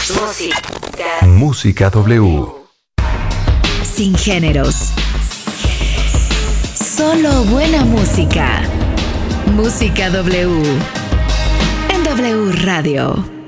Música W. Sin géneros. Solo buena música. Música W. En W Radio.